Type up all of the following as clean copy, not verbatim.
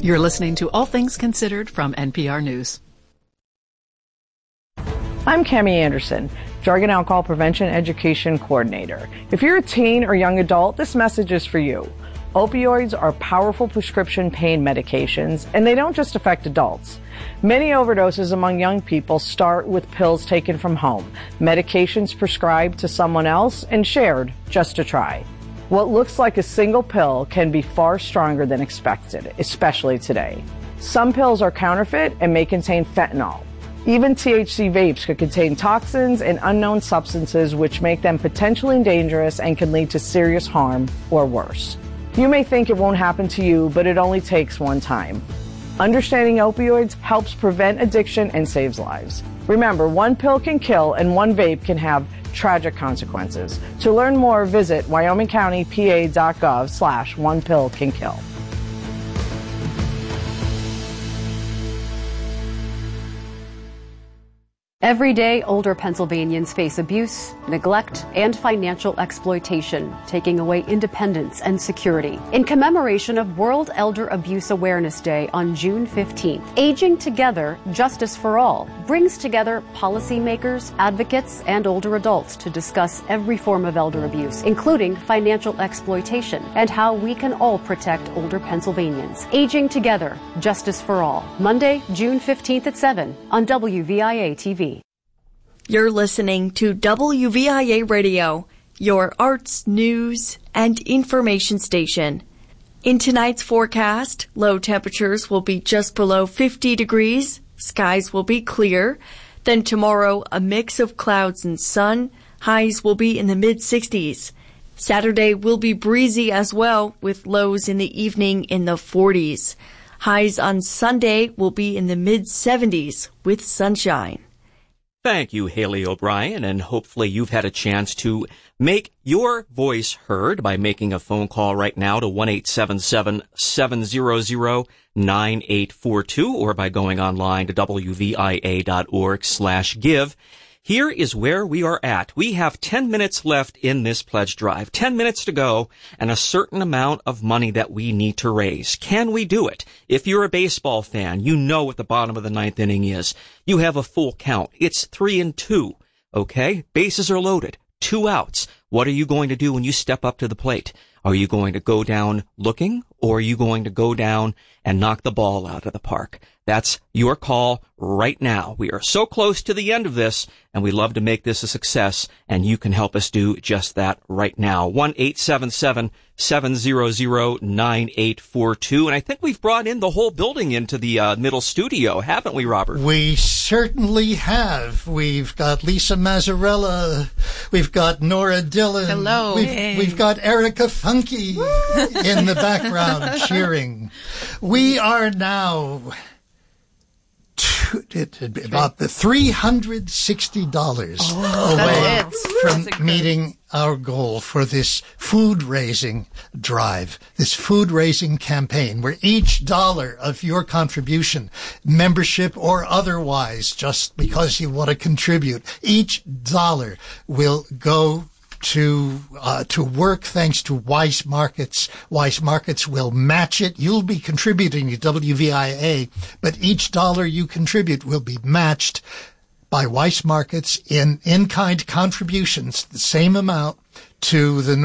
You're listening to All Things Considered from NPR News. I'm Cammie Anderson, Drug and Alcohol Prevention Education Coordinator. If you're a teen or young adult, this message is for you. Opioids are powerful prescription pain medications, and they don't just affect adults. Many overdoses among young people start with pills taken from home, medications prescribed to someone else and shared just to try. What looks like a single pill can be far stronger than expected, especially today. Some pills are counterfeit and may contain fentanyl. Even THC vapes could contain toxins and unknown substances which make them potentially dangerous and can lead to serious harm or worse. You may think it won't happen to you, but it only takes one time. Understanding opioids helps prevent addiction and saves lives. Remember, one pill can kill and one vape can have tragic consequences. To learn more, visit wyomingcountypa.gov/onepillcankill. Every day, older Pennsylvanians face abuse, neglect, and financial exploitation, taking away independence and security. In commemoration of World Elder Abuse Awareness Day on June 15th, Aging Together, Justice for All brings together policymakers, advocates, and older adults to discuss every form of elder abuse, including financial exploitation, and how we can all protect older Pennsylvanians. Aging Together, Justice for All, Monday, June 15th at 7 on WVIA TV. You're listening to WVIA Radio, your arts, news, and information station. In tonight's forecast, low temperatures will be just below 50 degrees, skies will be clear. Then tomorrow, a mix of clouds and sun, highs will be in the mid-60s. Saturday will be breezy as well, with lows in the evening in the 40s. Highs on Sunday will be in the mid-70s with sunshine. Thank you, Haley O'Brien, and hopefully you've had a chance to make your voice heard by making a phone call right now to 1-877-700-9842 or by going online to wvia.org/give. Here is where we are at. We have 10 minutes left in this pledge drive, 10 minutes to go, and a certain amount of money that we need to raise. Can we do it? If you're a baseball fan, you know what the bottom of the ninth inning is. You have a full count. It's 3-2. Okay? Bases are loaded. 2 outs. What are you going to do when you step up to the plate? Are you going to go down looking, or are you going to go down and knock the ball out of the park? That's your call right now. We are so close to the end of this, and we love to make this a success, and you can help us do just that right now. 1-877-700-9842. And I think we've brought in the whole building into the middle studio, haven't we, Robert? We certainly have. We've got Lisa Mazzarella. We've got Nora Dillon. Hello. We've got Erica Funky in the background cheering. We are now about the $360 away from meeting our goal for this food-raising drive, this food-raising campaign, where each dollar of your contribution, membership or otherwise, just because you want to contribute, each dollar will go to work thanks to Weiss Markets. Weiss Markets will match it. You'll be contributing to WVIA, but each dollar you contribute will be matched by Weiss Markets in in-kind contributions, the same amount to the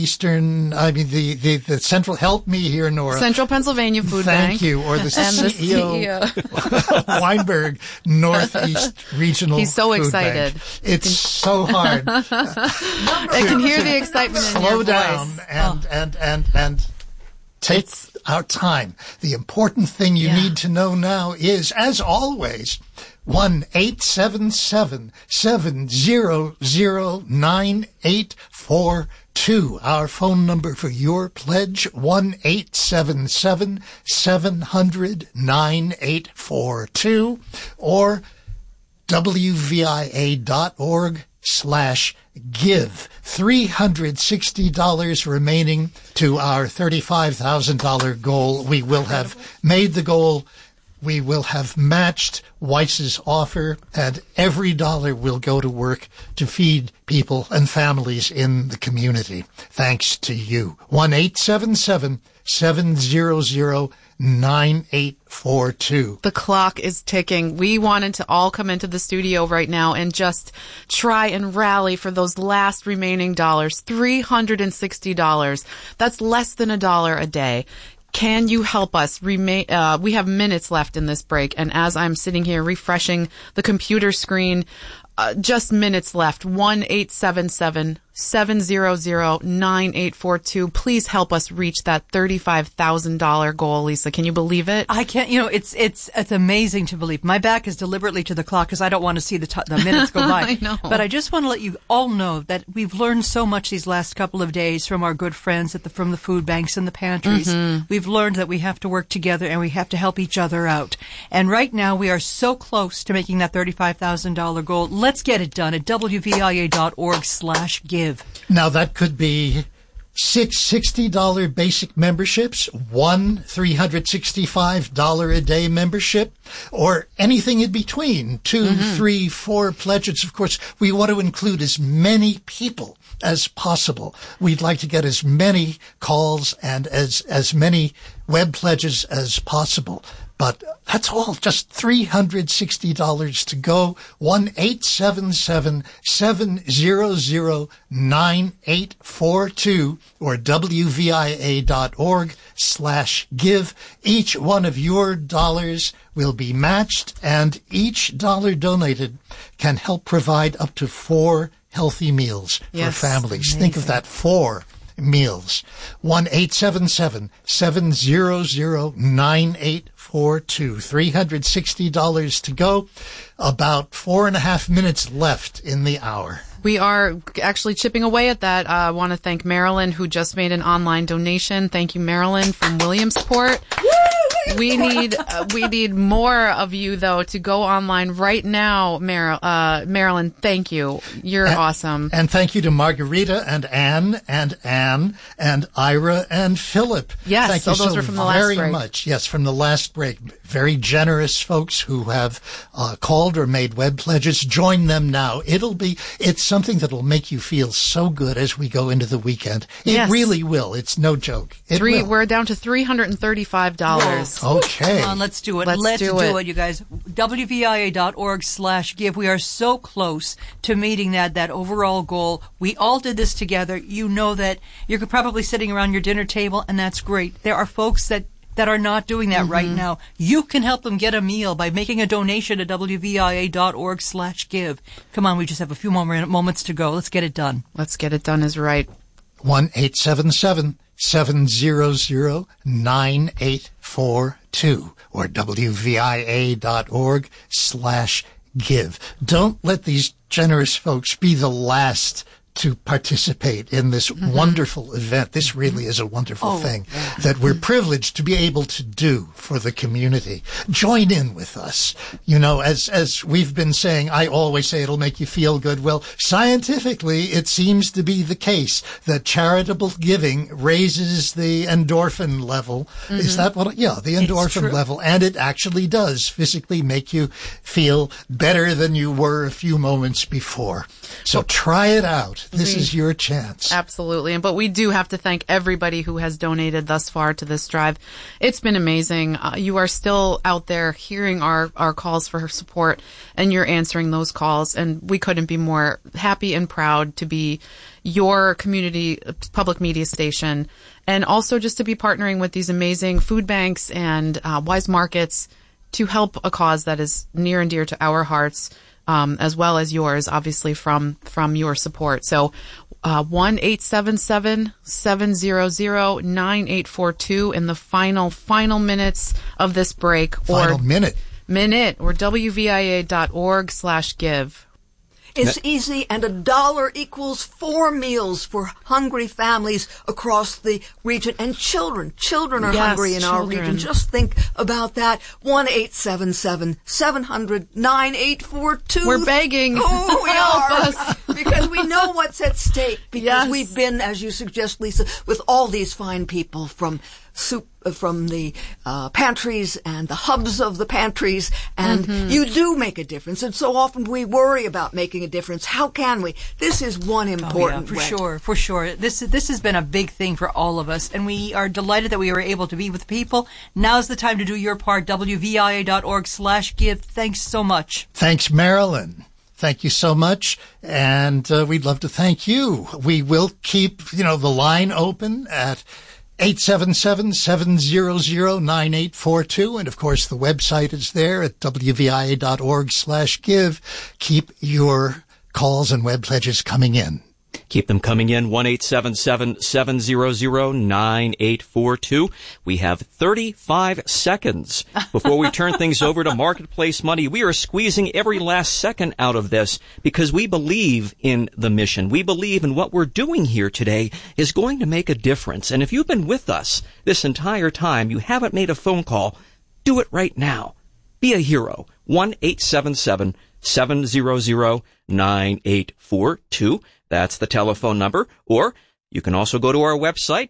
the Central, help me here, Nora. Central Pennsylvania Food Bank. Thank you. Or the CEO. Weinberg Northeast Regional He's so Food excited. Bank. It's so hard. I can hear the excitement in your voice. Slow down and take our time. The important thing you need to know now is, as always, 1-877-700-9842. Our phone number for your pledge, 1-877-700-9842, or WVIA.org/give. $360 remaining to our $35,000 goal. We will have made the goal. We will have matched Weiss's offer, and every dollar will go to work to feed people and families in the community. Thanks to you. 1-877 1-877-700-9842. The clock is ticking. We wanted to all come into the studio right now and just try and rally for those last remaining dollars, $360. That's less than $1 a day. Can you help us? We have minutes left in this break, and as I'm sitting here refreshing the computer screen, just minutes left. 1-877-700-9842. Please help us reach that $35,000 goal, Lisa. Can you believe it? I can't. It's amazing to believe. My back is deliberately to the clock because I don't want to see the minutes go by. I know. But I just want to let you all know that we've learned so much these last couple of days from our good friends from the food banks and the pantries. Mm-hmm. We've learned that we have to work together and we have to help each other out. And right now we are so close to making that $35,000 goal. Let's get it done at wvia.org/give. Now, that could be 6 $60 basic memberships, one $365 a day membership, or anything in between, 2, 3, 4 pledges. Of course, we want to include as many people as possible. We'd like to get as many calls and as many web pledges as possible. But that's all, just $360 to go. 1-877-700-9842 or wvia.org/give. Each one of your dollars will be matched, and each dollar donated can help provide up to 4 healthy meals for families. Amazing. Think of that, 4 meals. 1-877-700-9842. $360 to go. About 4.5 minutes left in the hour. We are actually chipping away at that. I want to thank Marilyn, who just made an online donation. Thank you, Marilyn, from Williamsport. We need more of you, though, to go online right now, Marilyn. Thank you. You're awesome. And thank you to Margarita and Anne and Ira and Philip. Yes, thank you those so are from the last break. very much. Yes, from the last break. Very generous folks who have called or made web pledges. Join them now. It's something that will make you feel so good as we go into the weekend. It really will. It's no joke. We're down to $335. Okay. Come on, let's do it. Let's do it, you guys. wvia.org/give. We are so close to meeting that overall goal. We all did this together. You know that you're probably sitting around your dinner table, and that's great. There are folks that are not doing that right now. You can help them get a meal by making a donation at wvia.org/give. Come on, we just have a few more moments to go. Let's get it done. Let's get it done is right. 1-877-700-9842 or wvia.org/give. Don't let these generous folks be the last to participate in this wonderful event. This really is a wonderful thing that we're privileged to be able to do for the community. Join in with us. You know, as we've been saying, I always say it'll make you feel good. Well, scientifically, it seems to be the case that charitable giving raises the endorphin level. Is that what? Yeah, the endorphin level. And it actually does physically make you feel better than you were a few moments before. So try it out. This is your chance. Absolutely. But we do have to thank everybody who has donated thus far to this drive. It's been amazing. You are still out there hearing our calls for support, and you're answering those calls. And we couldn't be more happy and proud to be your community public media station, and also just to be partnering with these amazing food banks and Wise Markets to help a cause that is near and dear to our hearts. As well as yours, obviously, from your support. So, 1-877-700-9842 in the final minutes of this break. Or minute, or wvia.org/give. It's easy, and $1 equals 4 meals for hungry families across the region. And children are hungry in our region. Just think about that. 1-877-700-9842. We're begging. Oh, we Help are. us. Because we know what's at stake. Because we've been, as you suggest, Lisa, with all these fine people from soup from the pantries and the hubs of the pantries, and you do make a difference. And so often we worry about making a difference. How can we? This is one important way. For sure. This has been a big thing for all of us, and we are delighted that we were able to be with people. Now's the time to do your part. WVIA.org/give. Thanks so much. Thanks, Marilyn. Thank you so much, and we'd love to thank you. We will keep, the line open at 877-700-9842. And of course, the website is there at wvia.org/give. Keep your calls and web pledges coming in. Keep them coming in, 1-877-700-9842. We have 35 seconds before we turn things over to Marketplace Money. We are squeezing every last second out of this because we believe in the mission. We believe in what we're doing here today is going to make a difference. And if you've been with us this entire time, you haven't made a phone call, do it right now. Be a hero. 1-877-700-9842. That's the telephone number. Or you can also go to our website,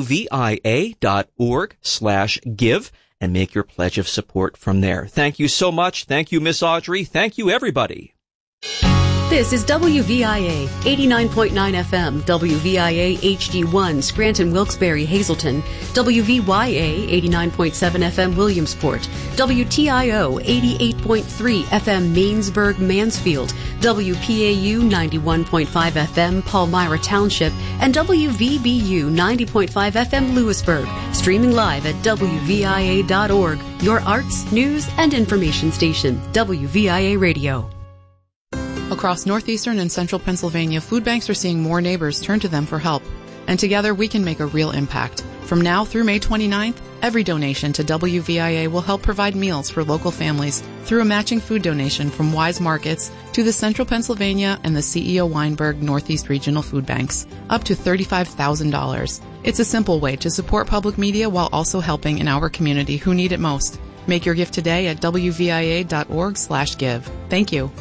wvia.org/give, and make your pledge of support from there. Thank you so much. Thank you, Miss Audrey. Thank you, everybody. This is WVIA 89.9 FM, WVIA HD1, Scranton, Wilkes-Barre, Hazleton, WVYA 89.7 FM, Williamsport, WTIO 88.3 FM, Mainsburg, Mansfield, WPAU 91.5 FM, Palmyra Township, and WVBU 90.5 FM, Lewisburg. Streaming live at WVIA.org, your arts, news, and information station, WVIA Radio. Across northeastern and central Pennsylvania, food banks are seeing more neighbors turn to them for help. And together we can make a real impact. From now through May 29th, every donation to WVIA will help provide meals for local families through a matching food donation from Wise Markets to the Central Pennsylvania and the CEO Weinberg Northeast Regional Food Banks, up to $35,000. It's a simple way to support public media while also helping in our community who need it most. Make your gift today at WVIA.org/give. Thank you.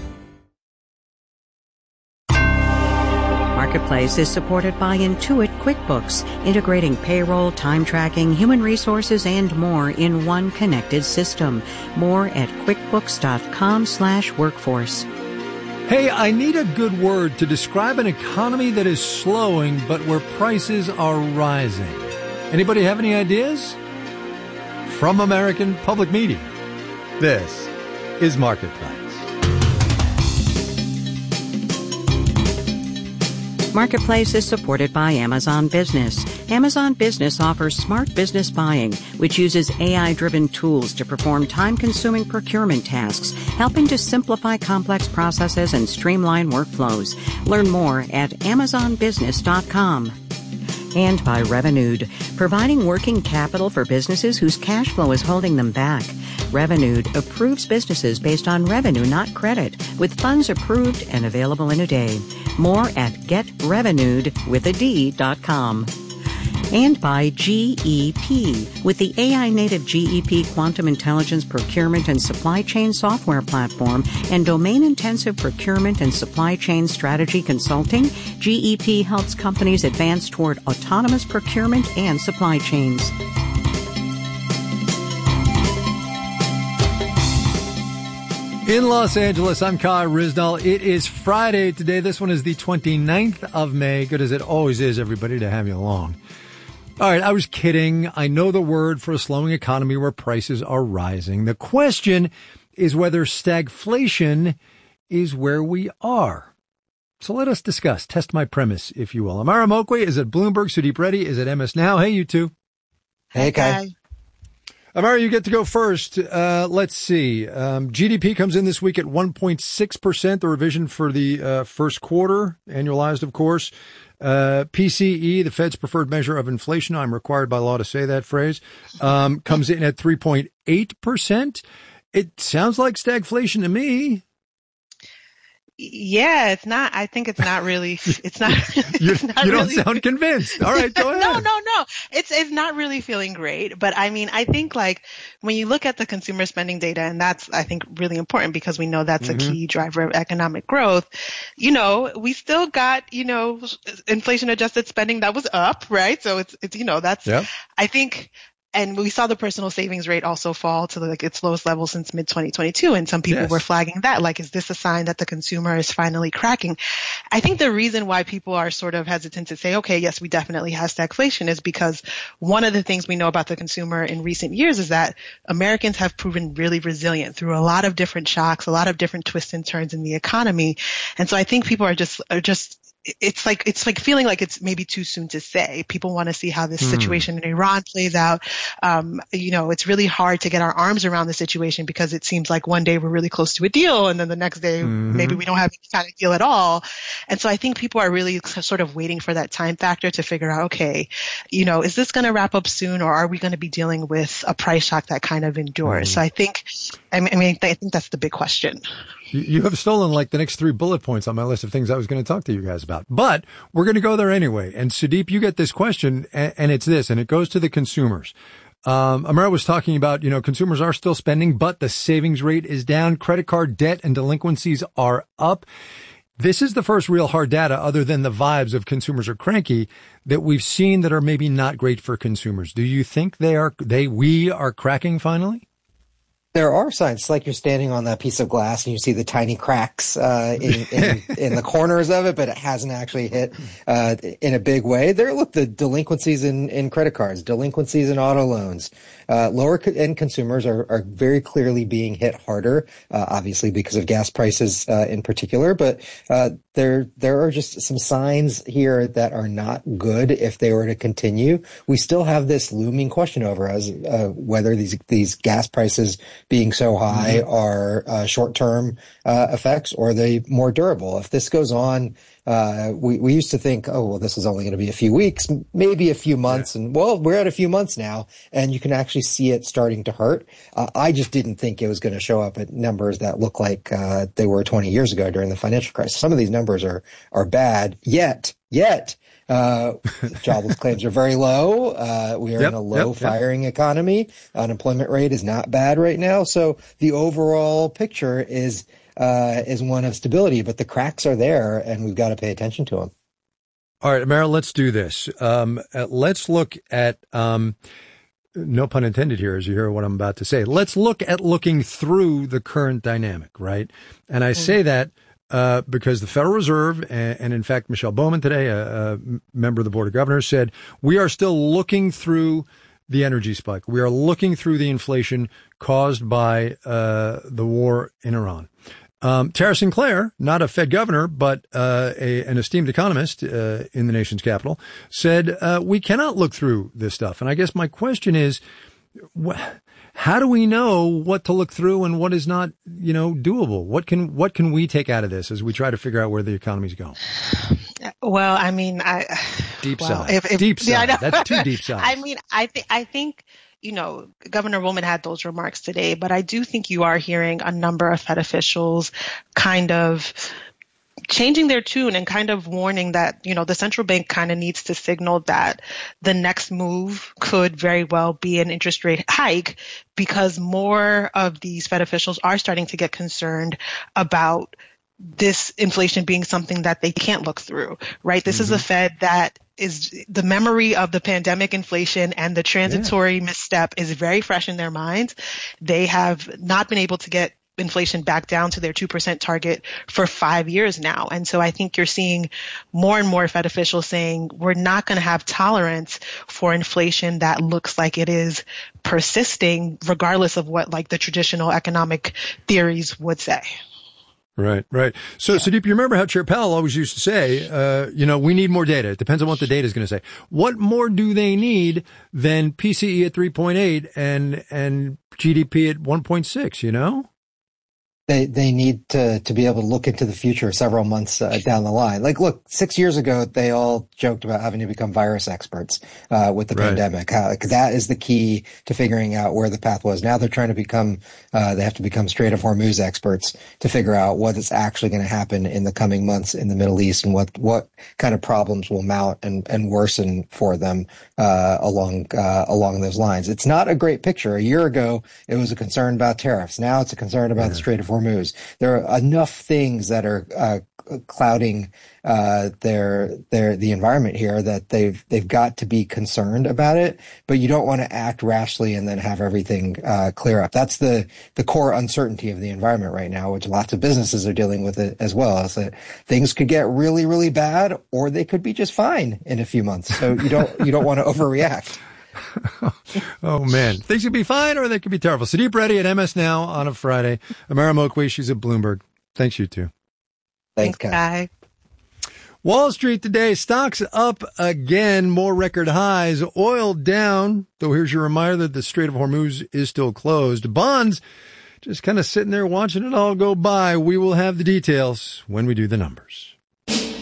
Marketplace is supported by Intuit QuickBooks, integrating payroll, time tracking, human resources, and more in one connected system. More at quickbooks.com/workforce. Hey, I need a good word to describe an economy that is slowing, but where prices are rising. Anybody have any ideas? From American Public Media, this is Marketplace. Marketplace is supported by Amazon Business. Amazon Business offers smart business buying, which uses AI-driven tools to perform time-consuming procurement tasks, helping to simplify complex processes and streamline workflows. Learn more at amazonbusiness.com. And by Revenued, providing working capital for businesses whose cash flow is holding them back. Revenued approves businesses based on revenue, not credit, with funds approved and available in a day. More at getrevenued.com. And by GEP, with the AI-native GEP Quantum Intelligence Procurement and Supply Chain Software Platform and domain-intensive procurement and supply chain strategy consulting, GEP helps companies advance toward autonomous procurement and supply chains. In Los Angeles, I'm Kai Ryssdal. It is Friday today. This one is the 29th of May. Good as it always is, everybody, to have you along. All right, I was kidding. I know the word for a slowing economy where prices are rising. The question is whether stagflation is where we are. So let us discuss. Test my premise, if you will. Amara Mokwe is at Bloomberg. Sudeep Reddy is at MS Now. Hey, you two. Hey, Kai. Amara, you get to go first. Let's see. GDP comes in this week at 1.6%, the revision for the first quarter, annualized, of course. PCE, the Fed's preferred measure of inflation, I'm required by law to say that phrase, comes in at 3.8%. It sounds like stagflation to me. Yeah, it's not. I think it's not really. It's not. You don't sound convinced. All right, go ahead. No. It's not really feeling great. But I mean, I think like when you look at the consumer spending data, and that's I think really important because we know that's a key driver of economic growth. You know, we still got inflation adjusted spending that was up, right? So it's that's. Yep. I think And we saw the personal savings rate also fall to like its lowest level since mid-2022. And some people were flagging that, like, is this a sign that the consumer is finally cracking? I think the reason why people are sort of hesitant to say, okay, yes, we definitely have stagflation is because one of the things we know about the consumer in recent years is that Americans have proven really resilient through a lot of different shocks, a lot of different twists and turns in the economy. And so I think people are just it's like feeling like it's maybe too soon to say. People want to see how this situation in Iran plays out. It's really hard to get our arms around the situation because it seems like one day we're really close to a deal and then the next day maybe we don't have any kind of deal at all. And so I think people are really sort of waiting for that time factor to figure out, okay, is this going to wrap up soon, or are we going to be dealing with a price shock that kind of endures? So I think that's the big question. You have stolen like the next 3 bullet points on my list of things I was going to talk to you guys about. But we're going to go there anyway. And Sudeep, you get this question, and it's this, and it goes to the consumers. Amara was talking about, consumers are still spending, but the savings rate is down. Credit card debt and delinquencies are up. This is the first real hard data, other than the vibes of consumers are cranky, that we've seen that are maybe not great for consumers. Do you think we are cracking finally? There are signs. It's like you're standing on that piece of glass and you see the tiny cracks in the corners of it, but it hasn't actually hit in a big way. Look, the delinquencies in credit cards, delinquencies in auto loans, lower end consumers are very clearly being hit harder, obviously because of gas prices in particular. But there are just some signs here that are not good if they were to continue. We still have this looming question over us whether these gas prices being so high are short-term effects, or are they more durable? If this goes on, we used to think, oh, well, this is only going to be a few weeks, maybe a few months. And well, we're at a few months now, and you can actually see it starting to hurt. I just didn't think it was going to show up at numbers that look like they were 20 years ago during the financial crisis. Some of these numbers are bad, yet jobless claims are very low. We are in a low firing economy. Unemployment rate is not bad right now. So the overall picture is one of stability, but the cracks are there and we've got to pay attention to them. All right, Amara, let's do this. Let's look at, no pun intended here as you hear what I'm about to say. Let's look at looking through the current dynamic, right? And I say that because the Federal Reserve and in fact, Michelle Bowman today, a member of the Board of Governors, said we are still looking through the energy spike. We are looking through the inflation caused by the war in Iran. Tara Sinclair, not a Fed governor, but an esteemed economist in the nation's capital, said we cannot look through this stuff. And I guess my question is, how do we know what to look through and what is not, doable? What can we take out of this as we try to figure out where the economy's going? Well, I mean, deep side. Deep side. That's too deep side. I mean, I think, Governor Woolman had those remarks today, but I do think you are hearing a number of Fed officials kind of changing their tune and kind of warning that, the central bank kind of needs to signal that the next move could very well be an interest rate hike, because more of these Fed officials are starting to get concerned about this inflation being something that they can't look through, right? This is a Fed that is the memory of the pandemic inflation and the transitory misstep is very fresh in their minds. They have not been able to get inflation back down to their 2% target for 5 years now. And so I think you're seeing more and more Fed officials saying we're not going to have tolerance for inflation that looks like it is persisting, regardless of what like the traditional economic theories would say. Right. So, Sudeep, you remember how Chair Powell always used to say, we need more data. It depends on what the data is going to say. What more do they need than PCE at 3.8 and GDP at 1.6, They need to be able to look into the future several months down the line. Like, look, 6 years ago, they all joked about having to become virus experts with the pandemic. Because that is the key to figuring out where the path was. Now they're trying to become, they have to become Strait of Hormuz experts to figure out what is actually going to happen in the coming months in the Middle East and what kind of problems will mount and worsen for them along those lines. It's not a great picture. A year ago, it was a concern about tariffs. Now it's a concern about the Strait of Hormuz. There are enough things that are clouding the environment here, that they've got to be concerned about it, but you don't want to act rashly and then have everything clear up. That's the core uncertainty of the environment right now, which lots of businesses are dealing with it as well, is that things could get really, really bad, or they could be just fine in a few months. So you don't want to overreact. Oh, man. Things could be fine or they could be terrible. Sudeep Reddy at MS Now on a Friday. Amara Moqui, she's at Bloomberg. Thanks, you two. Thanks, Kai. Wall Street today, stocks up again, more record highs. Oil down, though here's your reminder that the Strait of Hormuz is still closed. Bonds just kind of sitting there watching it all go by. We will have the details when we do the numbers.